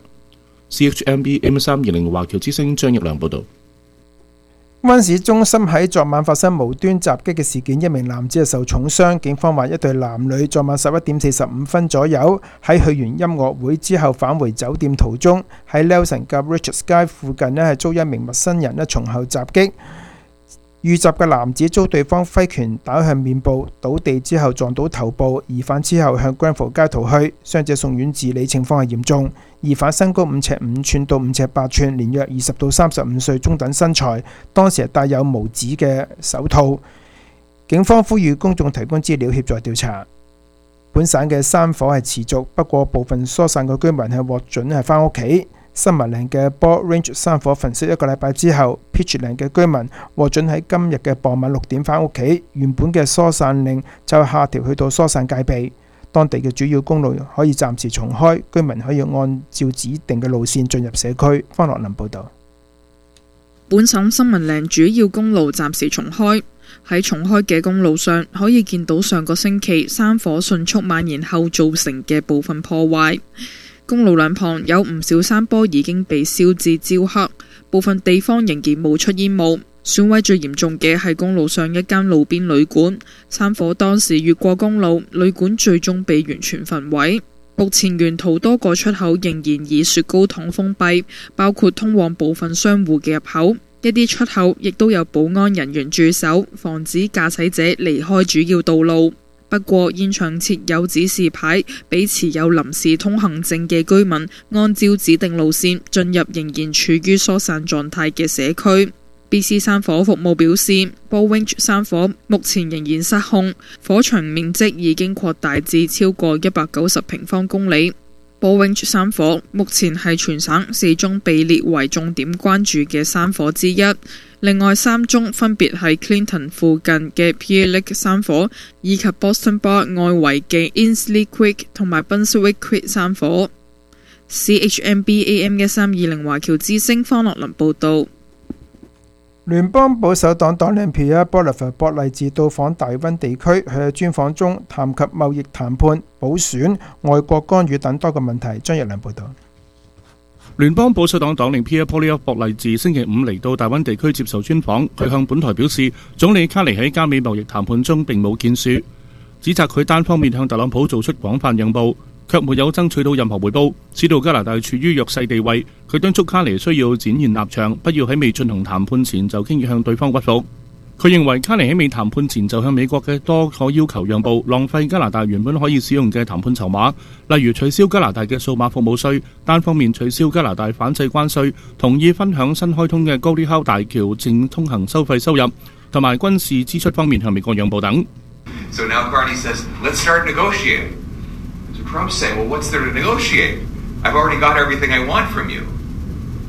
7%。CHMB AM320 華僑之聲張日良報導。 灣市中心喺昨晚發生無端襲擊嘅事件，一名男子係受重傷。警方話一對男女昨晚11點45分左右喺去完音樂會之後返回酒店途中，喺 Nelson 及 Richards 街附近係遭一名陌生人從後襲擊。遇襲嘅男子遭對方揮拳打向面部，倒地之後撞到頭部。疑犯之後向 Granville 街逃去，傷者送院治理，情況係嚴重。疑犯身高5尺5寸到5尺8寸，年約20到35歲，中等身材，當時係戴有無指嘅手套。警方呼籲公眾提供資料協助調查。本省嘅山火係持續，不過部分疏散嘅居民係獲准係返屋企。新聞嶺嘅 Ball Range 山火焚燒1個禮拜之後， Peachland 嘅居民獲准喺今日嘅傍晚6點返屋企，原本嘅疏散令就下調去到疏散戒備。當地嘅主要公路可以暫時重開，居民可以按照指定嘅路線進入社區。方樂林報導。 本省新聞嶺主要公路暫時重開，喺重開嘅公路上可以見到上個星期山火迅速蔓延後造成嘅部分破壞。公路兩旁有唔少山坡已經被燒至焦黑，部分地方仍然冒出煙霧。損毀最嚴重嘅係公路上一間路邊旅館，山火當時越過公路，旅館最終被完全焚毀。目前沿途多個出口仍然以雪糕筒封閉，包括通往部分商戶嘅入口，一啲出口亦都有保安人員駐守，防止駕駛者離開主要道路。不過現場設有指示牌，俾持有臨時通行證嘅居民按照指定路線進入仍然處於疏散狀態嘅社區。BC 山火服務表示， Ball Range 山火目前仍然失控，火場面積已經擴大至超過190平方公里。Ball Range 山火目前係全省4宗被列為重點關注嘅山火之一，另外3宗分別係 Clinton 附近嘅 Pierre Lake 山火，以及 Boston Bar 外圍嘅 Inslee Creek 同埋 Brunswick Creek 山火。CHMB AM1320 華僑之聲方樂林報導。 聯邦保守黨黨領 Pierre Poilievre 博勵治到訪大溫地區，佢喺專訪中談及貿易談判、補選、外國干預等多個問題。張日良報導。 聯邦保守黨黨領 Pierre Poilievre 博勵治星期5嚟到大溫地區接受專訪，佢向本台表示，總理卡尼喺加美貿易談判中並冇建樹，指責佢單方面向特朗普做出廣泛讓步，卻沒有爭取到任何回報，使到加拿大處於弱勢地位。佢敦促卡尼需要展現立場，不要喺未進行談判前就輕易向對方屈服。佢認為卡尼喺未談判前就向美國嘅多個要求讓步，浪費加拿大原本可以使用嘅談判籌碼，例如取消加拿大嘅數碼服務稅、單方面取消加拿大反制關稅、同意分享新開通嘅高利口大橋正通行收費收入，同埋軍事支出方面向美國讓步等。 So now Carney says, let's start negotiating. So Trump's saying, well, what's there to negotiate? I've already got everything I want from you.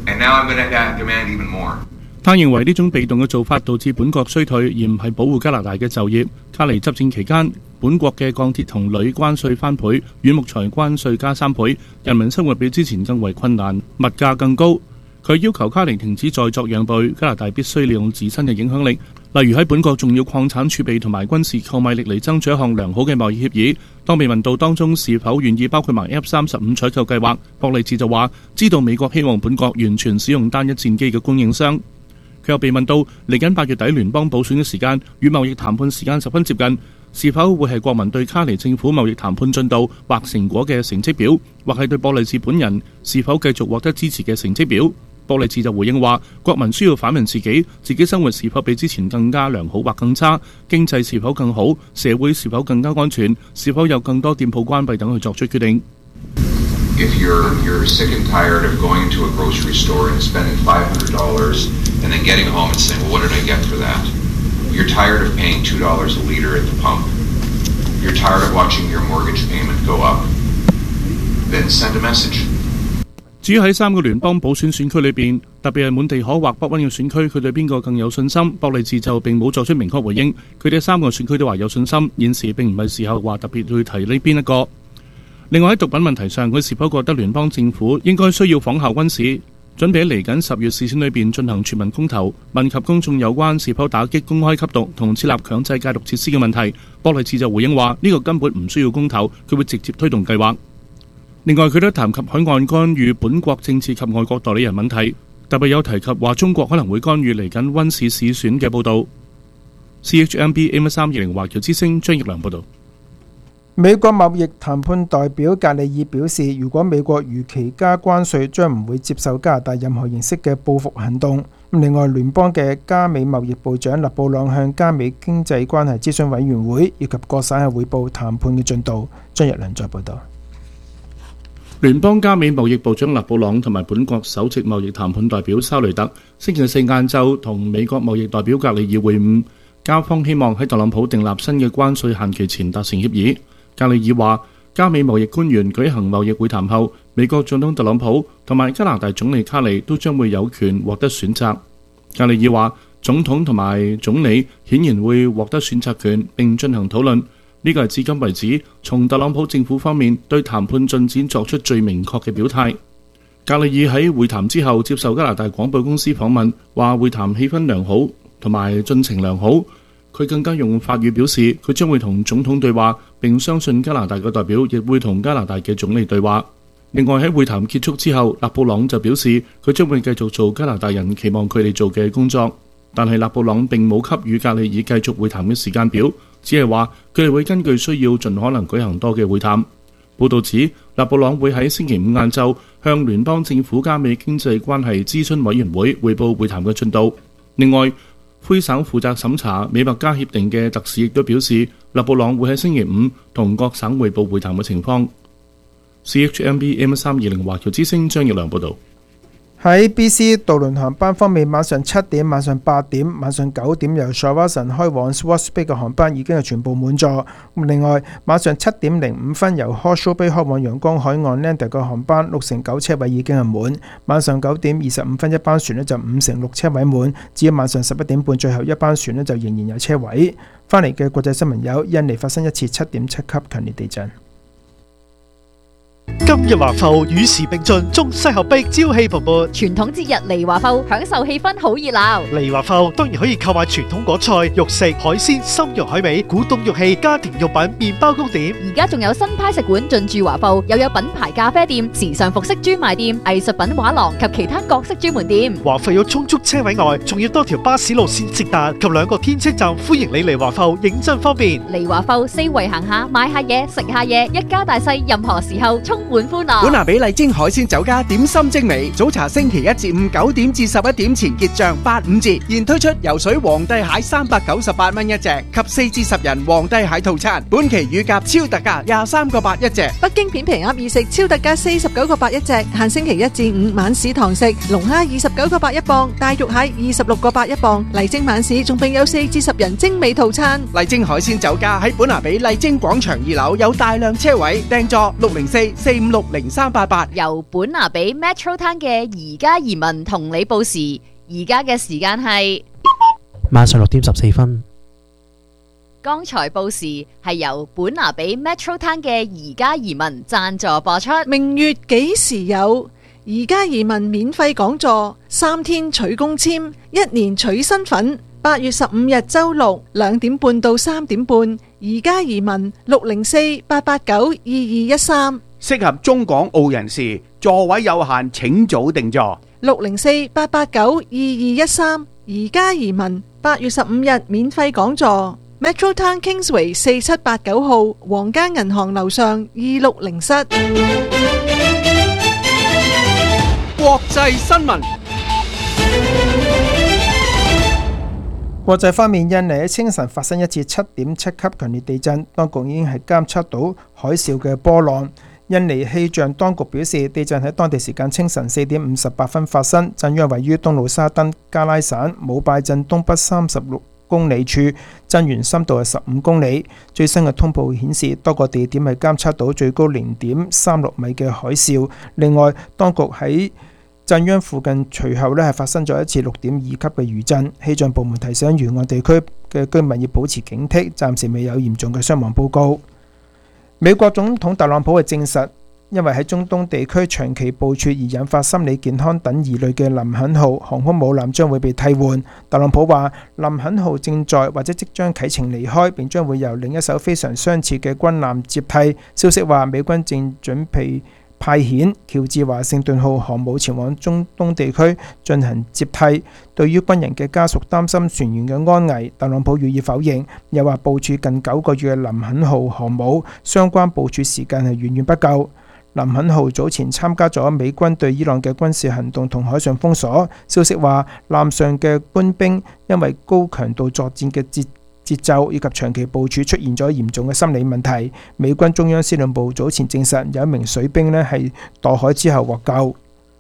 And now I'm going to demand even more. 他認為呢種被動嘅做法導致本國衰退，而唔係保護加拿大嘅就業。卡尼執政期間，本國嘅鋼鐵同鋁關稅翻倍，軟木材關稅加3倍，人民生活比之前更為困難，物價更高。佢要求卡尼停止再作讓步，加拿大必須利用自身嘅影響力，例如喺本國重要礦產儲備同埋軍事購買力嚟爭取一項良好嘅貿易協議。當被問到當中是否願意包括埋 F-35採購計劃，博利治就話知道美國希望本國完全使用單一戰機嘅供應商。佢又被問到嚟緊8月底聯邦補選嘅時間與貿易談判時間十分接近，是否會係國民對卡尼政府貿易談判進度或成果嘅成績表，或係對博利治本人是否繼續獲得支持嘅成績表。博利治就回應話，國民需要反問自己生活是否比之前更加良好或更差，經濟是否更好，社會是否更加安全，是否有更多店鋪關閉等去作出決定。 If you're sick and tired of going into a grocery store and spending $500 and then getting home and saying, well, what did I get for that? You're tired of paying $2 a liter at the pump. You're tired of watching your mortgage payment go up. Then send a message. 至於喺3個聯邦補選選區裏邊，特別係滿地可或北溫嘅選區，佢對邊個更有信心？博利治就並冇作出明確回應。佢哋3個選區都話有信心，現時並唔係時候話特別去提呢邊一個。另外喺毒品問題上，佢是否覺得聯邦政府應該需要仿效軍事，準備喺嚟緊10月市選裏邊進行全民公投，問及公眾有關是否打擊公開吸毒同設立強制戒毒設施嘅問題？博利治就回應話：呢個根本唔需要公投，佢會直接推動計劃。另外，佢都談及海岸干預本國政治及外國代理人問題，特別有提及話中國可能會干預嚟緊溫市市選嘅報導。CHMB AM320 華僑之聲張奕良報導。 美國貿易談判代表格里爾表示，如果美國如期加關稅，將唔會接受加拿大任何形式嘅報復行動。另外，聯邦嘅加美貿易部長勒布朗向加美經濟關係諮詢委員會以及各省係匯報談判嘅進度。張奕良再報導。 聯邦加美貿易部長勒布朗同埋本國首席貿易談判代表沙雷特星期四晏晝同美國貿易代表格里爾會晤，加方希望喺特朗普訂立新嘅關稅限期前達成協議。格里爾話，加美貿易官員舉行貿易會談後，美國總統特朗普同埋加拿大總理卡尼都將會有權獲得選擇。格里爾話，總統同埋總理顯然會獲得選擇權並進行討論。呢個係至今為止從特朗普政府方面對談判進展作出最明確嘅表態。格里爾喺會談之後接受加拿大廣播公司訪問，話會談氣氛良好同埋進程良好。佢更加用法語表示，佢將會同總統對話，並相信加拿大嘅代表亦會同加拿大嘅總理對話。另外喺會談結束之後，勒布朗就表示佢將會繼續做加拿大人期望佢哋做嘅工作，但係勒布朗並冇給予格里爾繼續會談嘅時間表。只係話佢哋會根據需要盡可能舉行多嘅會談。報導指，勒布朗會喺星期5晏晝向聯邦政府加美經濟關係諮詢委員會匯報會談嘅進度。另外，魁省負責審查美墨加協定嘅特使亦都表示，勒布朗會喺星期5同各省匯報會談嘅情況。CHMB AM320 華僑之聲張奕良報導。 喺 BC 渡輪航班方面，晚上7點、晚上8點、晚上9點由 Shawson 開往 Swartz Bay 嘅航班已經係全部滿座。另外，晚上7點05分由 Horseshoe Bay 開往陽光海岸 Lander 嘅航班60%車位已經係滿。晚上9點25分一班船就56%車位滿。至於晚上11點半最後一班船就仍然有車位。翻嚟嘅國際新聞有：印尼發生一次7.7級強烈地震。 今日華埠與時並進，中西合璧，朝氣蓬勃。 傳統節日嚟華埠，享受氣氛好熱鬧。 嚟華埠當然可以購買傳統果菜、肉食、海鮮、參肉海味、古董玉器、家庭用品、麵包糕點。 而家仲有新派食館進駐華埠，又有品牌咖啡店、時尚服飾專賣店、藝術品畫廊及其他各式專門店。 華埠有充足車位外，仲要多條巴士路線直達及2個天車站，歡迎你嚟華埠，認真方便。 嚟華埠四圍行下，買下嘢，食下嘢，一家大細任何時候充滿歡樂。 本拿比麗晶海鮮酒家點心精美，早茶星期1至5 9點至11點前結賬85折，現推出游水皇帝蟹398蚊一隻及4至10人皇帝蟹套餐，本期乳鴿超特價23個8一隻。 北京片皮鴨意食超特價49個8一隻，限星期1至5晚市堂食，龍蝦29個8一磅，大肉蟹26個8一磅。麗晶晚市仲並有4至10人精美套餐。 麗晶海鮮酒家喺本拿比麗晶廣場2樓有大量車位，訂座60445 02-9560388。 由本拿比 Metro Town 嘅而家移民同你報時，而家嘅時間係晚上6點14分。 剛才報時係由本拿比 Metro Town 嘅而家移民贊助播出。 明月幾時有？而家移民免費講座，3天取公簽，1年取身份。8月15日周六2點半到3點半。而家移民604-889-2213， 適合中港澳人士，座位有限，請早訂座。 604-889-2213。而家移民8月15日免費講座。Metro Town Kingsway 4789號皇家銀行樓上260室。 國際新聞。 國際方面，印尼喺清晨發生一次7.7級強烈地震，當局已經係監測到海嘯嘅波浪。印尼氣象當局表示，地震喺當地時間清晨4點58分發生，震央位於東努沙登加拉省姆拜鎮東北36公里處，震源深度係15公里。最新嘅通報顯示，多個地點係監測到最高0.36米嘅海嘯。另外，當局喺震央附近隨後係發生咗一次6.2級嘅餘震。氣象部門提醒沿岸地區嘅居民要保持警惕，暫時未有嚴重嘅傷亡報告。美國總統特朗普係證實，因為喺中東地區長期部署而引發心理健康等疑慮嘅林肯號航空母艦將會被替換。特朗普話林肯號正在或者即將啟程離開，並將會由另一艘非常相似嘅軍艦接替。消息話美軍正準備派遣喬治華盛頓號航母前往中東地區進行接替。對於軍人嘅家屬擔心船員嘅安危，特朗普予以否認，又話部署近9個月嘅林肯號航母相關部署時間係遠遠不夠。林肯號早前參加咗美軍對伊朗嘅軍事行動同海上封鎖。消息話艦上嘅官兵因為高強度作戰嘅節奏以及長期部署出現咗嚴重嘅心理問題。美軍中央司令部早前證實有一名水兵係墮海之後獲救。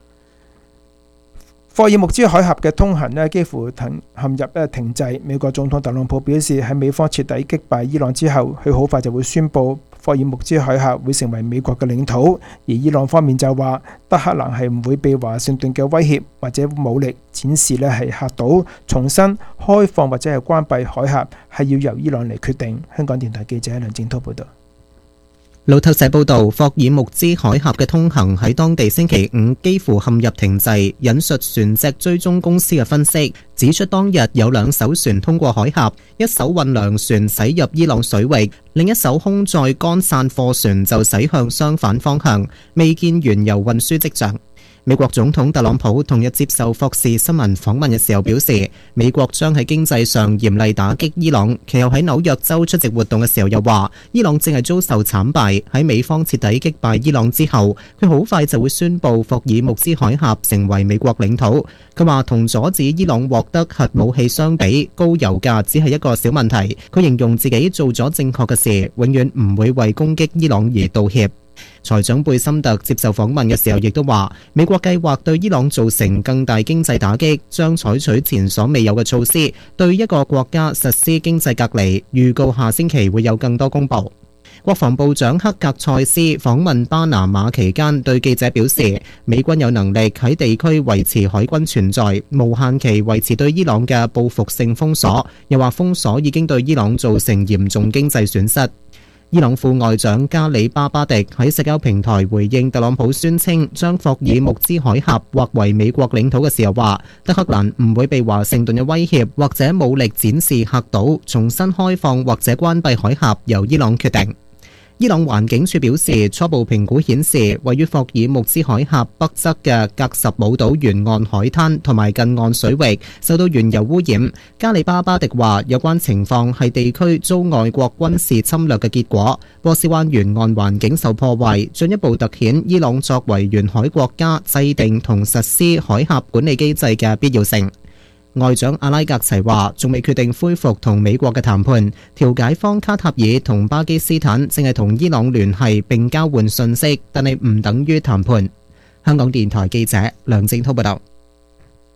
霍爾木茲海峽嘅通行幾乎陷入停滯。美國總統特朗普表示，喺美方徹底擊敗伊朗之後，佢好快就會宣布霍爾木茲海峽會成為美國嘅領土。而伊朗方面就話，德黑蘭係唔會被華盛頓嘅威脅或者武力展示係嚇到，重新開放或者係關閉海峽係要由伊朗嚟決定。香港電台記者梁正滔報導。 路透社報導，霍爾木茲海峽嘅通行喺當地星期五幾乎陷入停滯。引述船隻追蹤公司嘅分析，指出當日有2艘船通過海峽，一艘運糧船駛入伊朗水域，另一艘空載乾散貨船就駛向相反方向，未見原油運輸跡象。美國總統特朗普同日接受霍士新聞訪問嘅時候表示，美國將喺經濟上嚴厲打擊伊朗。其後喺紐約州出席活動嘅時候又話，伊朗正係遭受慘敗。喺美方徹底擊敗伊朗之後，佢好快就會宣布霍爾木茲海峽成為美國領土。佢話同阻止伊朗獲得核武器相比，高油價只係一個小問題。佢形容自己做咗正確嘅事，永遠唔會為攻擊伊朗而道歉。財長貝森特接受訪問嘅時候亦都話，美國計劃對伊朗造成更大經濟打擊，將採取前所未有嘅措施，對一個國家實施經濟隔離，預告下星期會有更多公佈。國防部長克格塞斯訪問巴拿馬期間對記者表示，美軍有能力喺地區維持海軍存在，無限期維持對伊朗嘅報復性封鎖，又話封鎖已經對伊朗造成嚴重經濟損失。伊朗副外長加里巴巴迪喺社交平台回應特朗普宣稱將霍爾木茲海峽劃為美國領土嘅時候話，德黑蘭唔會被華盛頓嘅威脅或者武力展示嚇到，重新開放或者關閉海峽由伊朗決定。伊朗環境署表示，初步評估顯示，位於霍爾木茲海峽北側嘅格什姆島沿岸海灘同埋近岸水域受到原油污染。加里巴巴迪話，有關情況係地區遭外國軍事侵略嘅結果。波斯灣沿岸環境受破壞，進一步凸顯伊朗作為沿海國家制定同實施海峽管理機制嘅必要性。外長阿拉格齊話，仲未決定恢復同美國嘅談判。調解方卡塔爾同巴基斯坦正係同伊朗聯繫並交換信息，但係唔等於談判。香港電台記者梁正滔報道。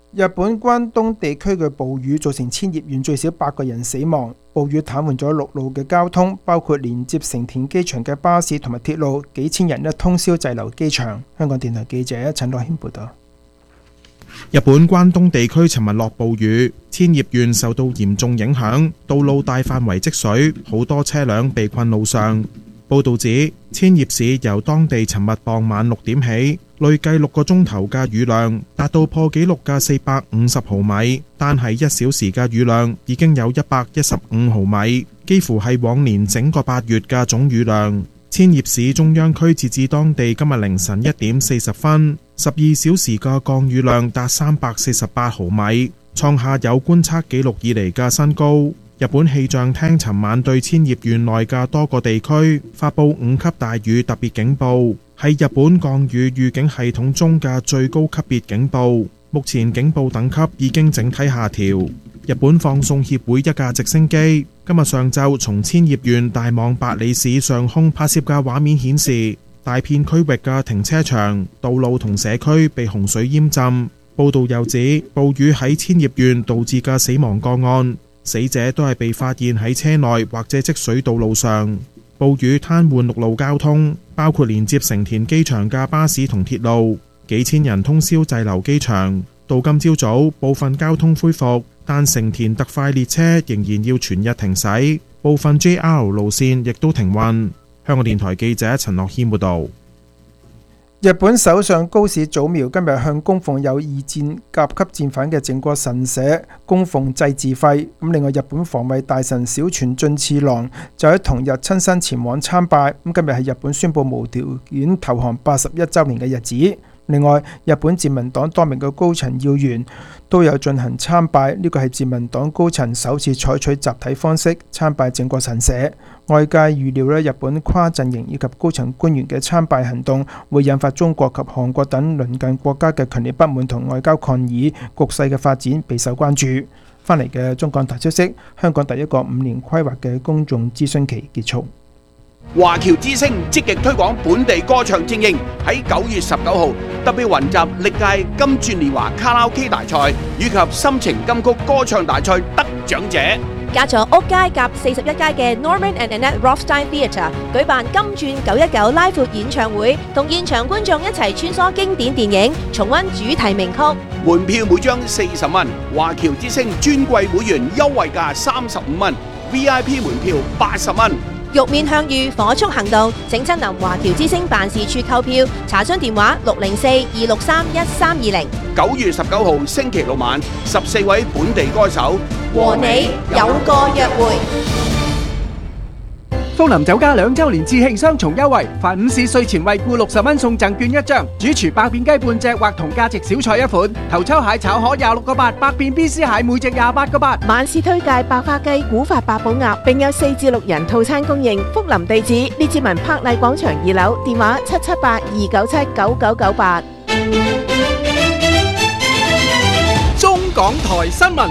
日本關東地區嘅暴雨造成千葉縣最少8個人死亡，暴雨癱瘓咗陸路嘅交通，包括連接成田機場嘅巴士同埋鐵路，幾千人通宵滯留機場。香港電台記者陳樂軒報導。 日本關東地區尋日落暴雨，千葉縣受到嚴重影響，道路大範圍積水，好多車輛被困路上。報導指，千葉市由當地尋日傍晚6點起，累計6個鐘頭嘅雨量達到破紀錄嘅450毫米，單係1小時嘅雨量已經有115毫米，幾乎係往年整個8月嘅總雨量。千葉市中央區截至當地今日凌晨1點40分，12小時嘅降雨量達348毫米，創下有觀測紀錄以嚟嘅新高。日本氣象廳尋晚對千葉縣內嘅多個地區發布5級大雨特別警報，係日本降雨預警系統中嘅最高級別警報。目前警報等級已經整體下調。日本放送協會一架直升機今日上晝從千葉縣大網白里市上空拍攝嘅畫面顯示，大片區域嘅停車場、道路同社區被洪水淹浸。報道又指，暴雨喺千葉縣導致嘅死亡個案，死者都係被發現喺車內或者積水道路上。暴雨癱瘓陸路交通，包括連接成田機場嘅巴士同鐵路，幾千人通宵滯留機場。到今朝早，部分交通恢復，但成田特快列車仍然要全日停駛，部分 JR 路線亦都停運。香港電台記者陳樂軒報導。 日本首相高市早苗今日向供奉有2戰甲級戰犯嘅靖國神社供奉祭祀費。另外，日本防衛大臣小泉進次郎就喺同日親身前往參拜。今日係日本宣布無條件投降81週年嘅日子。另外，日本自民黨多名嘅高層要員都有進行參拜，呢個係自民黨高層首次採取集體方式參拜靖國神社。外界預料日本跨陣營以及高層官員嘅參拜行動會引發中國及韓國等鄰近國家嘅強烈不滿同外交抗議，局勢嘅發展備受關注。翻嚟嘅中港台消息，香港第一個5年規劃嘅公眾諮詢期結束。 華僑之聲積極推廣本地歌唱精英，喺9月19號特別雲集歷屆金鑽年華卡拉 OK 大賽以及心情金曲歌唱大賽得獎者。 加咗屋街夾41街嘅 Norman and Annette Rothstein Theatre 舉辦金鑽919拉闊演唱會，同現場觀眾一齊穿梭經典電影，重溫主題名曲。 門票每張40蚊，華僑之聲尊貴會員優惠價35蚊 ，VIP 門票80蚊。 玉面向御火速行動，請親臨華僑之聲辦事處購票，查詢電話604-263-1320。 9月19號星期六晚，14位本地歌手和你有個約會。 福林酒家2週年致慶雙重優惠，凡午市稅前惠顧60蚊送贈券1張，主廚白片雞半隻或同價值小菜1款，頭抽蟹炒河26個8，白片 BC 蟹每隻28個8。 晚市推介白花雞、古法八寶鴨，並有4至6人套餐供應。福林地址：列治文柏麗廣場2樓，電話778-297-9998。 中港台新聞。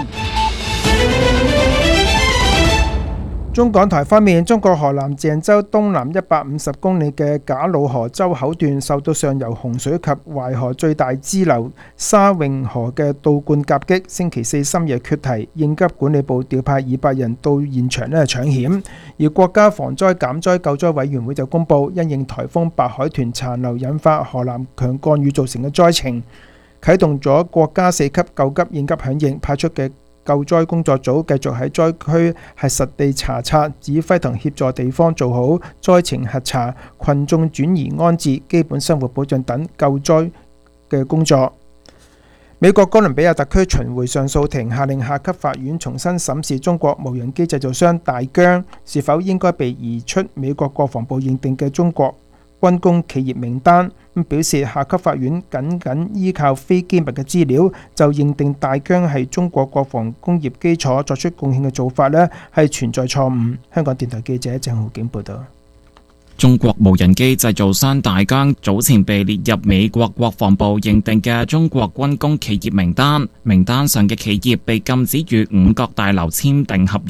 中港台方面，中國河南鄭州東南150公里嘅賈魯河州口段受到上游洪水及淮河最大支流沙泳河嘅倒灌夾擊，星期四深夜缺堤，應急管理部調派200人到現場搶險。而國家防災減災救災委員會就公布，因應颱風白海豚殘留引發河南強降雨造成嘅災情，啟動咗國家4級救急應急響應，派出嘅救災工作組繼續喺災區係實地查察、指揮同協助地方做好災情核查、群眾轉移安置、基本生活保障等救災嘅工作。美國哥倫比亞特區巡迴上訴庭下令下級法院重新審視中國無人機製造商大疆是否應該被移出美國國防部認定嘅中國軍工企業名單，表示下級法院僅依靠非機密嘅資料就認定大疆係中國國防工業基礎作出貢獻嘅做法呢係存在錯誤。香港電台記者鄭浩景報道。 中國無人機製造商大疆早前被列入美國國防部認定嘅中國軍工企業名單，名單上嘅企業被禁止與五角大樓簽訂合約。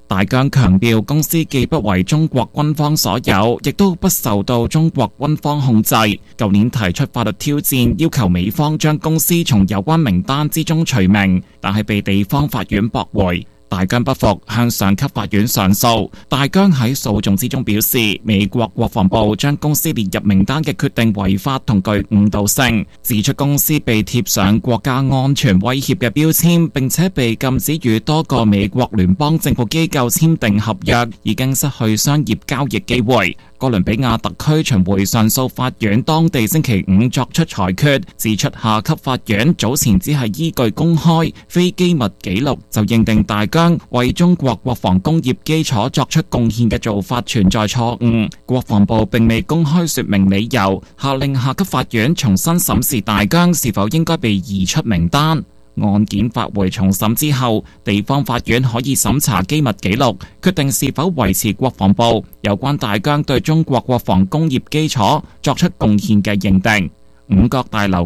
大疆強調，公司既不為中國軍方所有，亦都不受到中國軍方控制。舊年提出法律挑戰，要求美方將公司從有關名單之中除名，但係被地方法院駁回。大疆不服，向上級法院上訴。大疆喺訴訟之中表示，美國國防部將公司列入名單嘅決定違法同具誤導性，指出公司被貼上國家安全威脅嘅標籤，並且被禁止與多個美國聯邦政府機構簽訂合約，已經失去商業交易機會。哥倫比亞特區巡迴上訴法院當地星期五作出裁決，指出下級法院早前只係依據公開非機密記錄就認定大疆為中國國防工業基礎作出貢獻嘅做法存在錯誤。國防部並未公開說明理由，下令下級法院重新審視大疆是否應該被移出名單。案件發回重審之後，地方法院可以審查機密記錄，決定是否維持國防部有關大疆對中國國防工業基礎作出貢獻嘅認定。五角大樓